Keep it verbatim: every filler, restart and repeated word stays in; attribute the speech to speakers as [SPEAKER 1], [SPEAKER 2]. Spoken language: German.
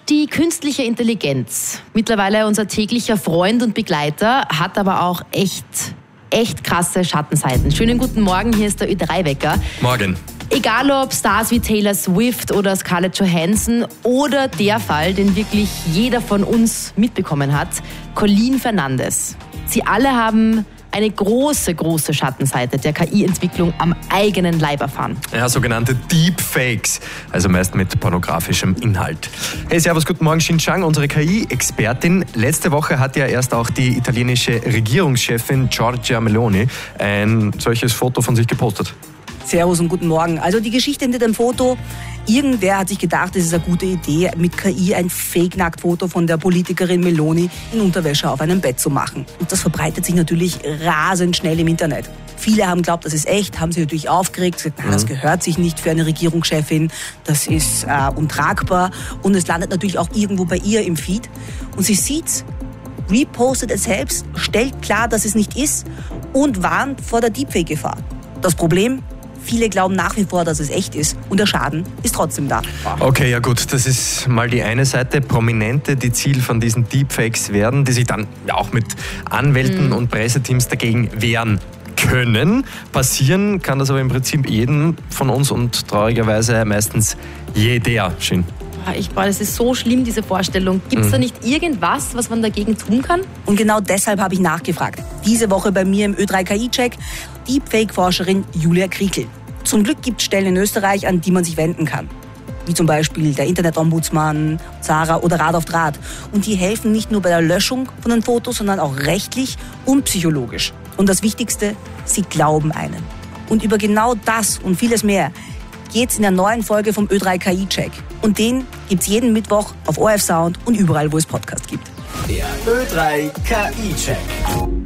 [SPEAKER 1] Die künstliche Intelligenz, mittlerweile unser täglicher Freund und Begleiter, hat aber auch echt, echt krasse Schattenseiten. Schönen guten Morgen, hier ist der Ö drei Wecker.
[SPEAKER 2] Morgen.
[SPEAKER 1] Egal ob Stars wie Taylor Swift oder Scarlett Johansson oder der Fall, den wirklich jeder von uns mitbekommen hat, Colleen Fernandes. Sie alle haben eine große, große Schattenseite der K I-Entwicklung am eigenen Leib erfahren.
[SPEAKER 2] Ja, sogenannte Deepfakes, also meist mit pornografischem Inhalt. Hey, servus, guten Morgen, Xinjiang, unsere K I-Expertin. Letzte Woche hat ja erst auch die italienische Regierungschefin Giorgia Meloni ein solches Foto von sich gepostet.
[SPEAKER 3] Servus und guten Morgen. Also die Geschichte hinter dem Foto. Irgendwer hat sich gedacht, es ist eine gute Idee, mit K I ein Fake-Nacktfoto von der Politikerin Meloni in Unterwäsche auf einem Bett zu machen. Und das verbreitet sich natürlich rasend schnell im Internet. Viele haben geglaubt, das ist echt, haben sich natürlich aufgeregt, gesagt, na, das gehört sich nicht für eine Regierungschefin, das ist äh, untragbar. Und es landet natürlich auch irgendwo bei ihr im Feed. Und sie sieht's, repostet es selbst, stellt klar, dass es nicht ist und warnt vor der Deepfake-Gefahr. Das Problem? Viele glauben nach wie vor, dass es echt ist und der Schaden ist trotzdem da.
[SPEAKER 2] Okay, ja gut, das ist mal die eine Seite. Prominente, die Ziel von diesen Deepfakes werden, die sich dann auch mit Anwälten mhm. und Presseteams dagegen wehren können. Passieren kann das aber im Prinzip jeden von uns und traurigerweise meistens jeder. Schön.
[SPEAKER 1] Ich, boah, das ist so schlimm, diese Vorstellung. Gibt es mhm. da nicht irgendwas, was man dagegen tun kann?
[SPEAKER 3] Und genau deshalb habe ich nachgefragt. Diese Woche bei mir im Ö drei K I-Check Deepfake-Forscherin Julia Kriekel. Zum Glück gibt es Stellen in Österreich, an die man sich wenden kann. Wie zum Beispiel der Internet-Ombudsmann, Zara oder Rat auf Draht. Und die helfen nicht nur bei der Löschung von den Fotos, sondern auch rechtlich und psychologisch. Und das Wichtigste, sie glauben einen. Und über genau das und vieles mehr geht's in der neuen Folge vom Ö drei K I-Check. Und den gibt's jeden Mittwoch auf O R F Sound und überall, wo es Podcasts gibt.
[SPEAKER 4] Der Ö drei K I-Check.